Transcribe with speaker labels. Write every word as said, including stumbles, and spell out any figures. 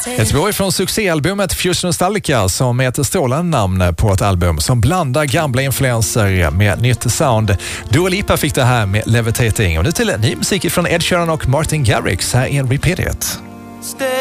Speaker 1: Ett spår från succéalbumet Fusion Nostalgica som är ett strålande namn på ett album som blandar gamla influenser med nytt sound. Dua Lipa fick det här med Levitating. Och nu till ny musik från Ed Sheeran och Martin Garrix. Här är en Repeat It.